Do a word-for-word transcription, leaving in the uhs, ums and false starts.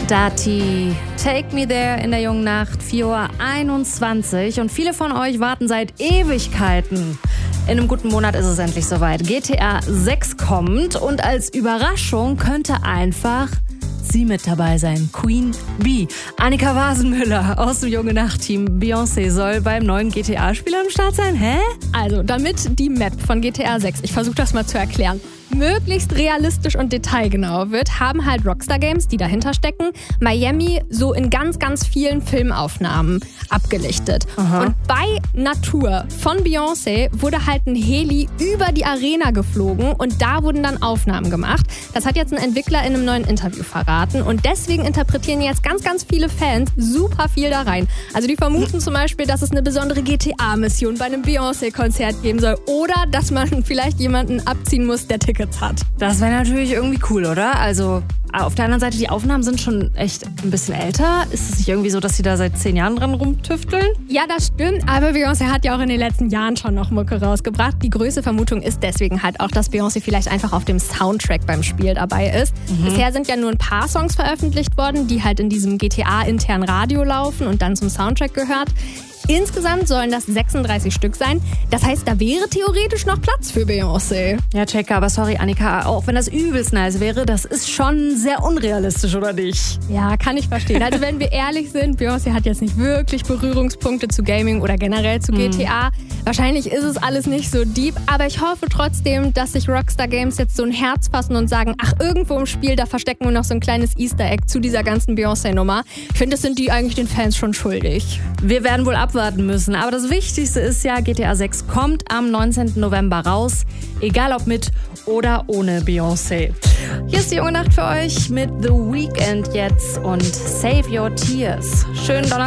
Dati, Take Me There in der jungen Nacht, vier Uhr einundzwanzig. Und viele von euch warten seit Ewigkeiten. In einem guten Monat ist es endlich soweit. G T A sechs kommt und als Überraschung könnte einfach sie mit dabei sein. Queen Bee. Annika Wasenmüller aus dem Junge Nacht-Team. Beyoncé soll beim neuen G T A-Spiel am Start sein. Hä? Also, damit die Map von G T A sechs, ich versuche das mal zu erklären, möglichst realistisch und detailgenau wird, haben halt Rockstar Games, die dahinter stecken, Miami so in ganz, ganz vielen Filmaufnahmen abgelichtet. Aha. Und bei Natur von Beyoncé wurde halt ein Heli über die Arena geflogen und da wurden dann Aufnahmen gemacht. Das hat jetzt ein Entwickler in einem neuen Interview verraten und deswegen interpretieren jetzt ganz, ganz viele Fans super viel da rein. Also die vermuten zum Beispiel, dass es eine besondere G T A-Mission bei einem Beyoncé-Konzert geben soll oder dass man vielleicht jemanden abziehen muss, der Tickets hat. Das wäre natürlich irgendwie cool, oder? Also auf der anderen Seite, die Aufnahmen sind schon echt ein bisschen älter. Ist es nicht irgendwie so, dass sie da seit zehn Jahren dran rumtüfteln? Ja, das stimmt, aber Beyoncé hat ja auch in den letzten Jahren schon noch Mucke rausgebracht. Die größte Vermutung ist deswegen halt auch, dass Beyoncé vielleicht einfach auf dem Soundtrack beim Spiel dabei ist. Mhm. Bisher sind ja nur ein paar Songs veröffentlicht worden, die halt in diesem G T A-internen Radio laufen und dann zum Soundtrack gehört. Insgesamt sollen das sechsunddreißig Stück sein. Das heißt, da wäre theoretisch noch Platz für Beyoncé. Ja, checker, aber sorry, Annika, auch wenn das übelst nice wäre, das ist schon sehr unrealistisch, oder nicht? Ja, kann ich verstehen. Also wenn wir ehrlich sind, Beyoncé hat jetzt nicht wirklich Berührungspunkte zu Gaming oder generell zu G T A. Wahrscheinlich ist es alles nicht so deep, aber ich hoffe trotzdem, dass sich Rockstar Games jetzt so ein Herz fassen und sagen, ach, irgendwo im Spiel, da verstecken wir noch so ein kleines Easter Egg zu dieser ganzen Beyoncé-Nummer. Ich finde, das sind die eigentlich den Fans schon schuldig. Wir werden wohl abwarten müssen. Aber das Wichtigste ist ja, G T A sechs kommt am neunzehnten November raus. Egal ob mit oder ohne Beyoncé. Hier ist die Junge Nacht für euch mit The Weeknd jetzt und Save Your Tears. Schönen Donnerstag.